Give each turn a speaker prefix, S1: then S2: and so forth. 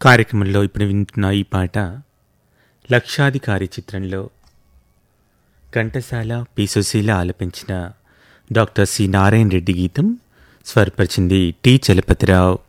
S1: కార్యక్రమంలో ఇప్పుడు వింటున్న ఈ పాట లక్షాధికారి చిత్రంలో ఘంటసాల పి సుశీల ఆలపించిన డాక్టర్ సి నారాయణ రెడ్డి గీతం, స్వరపరిచింది టి చలపతిరావు.